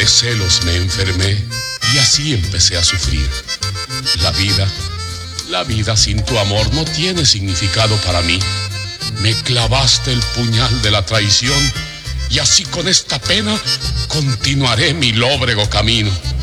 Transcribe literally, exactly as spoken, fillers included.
celos me enfermé y así empecé a sufrir. La vida, la vida sin tu amor no tiene significado para mí. Me clavaste el puñal de la traición y así con esta pena continuaré mi lóbrego camino.